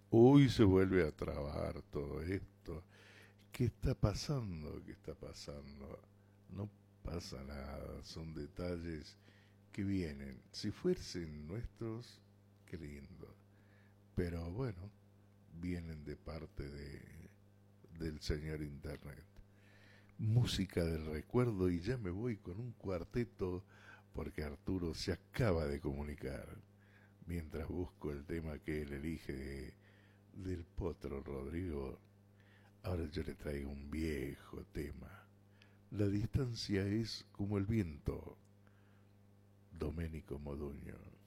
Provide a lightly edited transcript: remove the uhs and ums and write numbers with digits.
Hoy se vuelve a trabar todo esto. ¿Qué está pasando? ¿Qué está pasando? No pasa nada, son detalles que vienen. Si fuesen nuestros, qué lindo. Pero bueno, vienen de parte del señor Internet. Música del recuerdo y ya me voy con un cuarteto porque Arturo se acaba de comunicar. Mientras busco el tema que él elige del Potro Rodrigo, ahora yo le traigo un viejo tema. La distancia es como el viento, Domenico Modugno.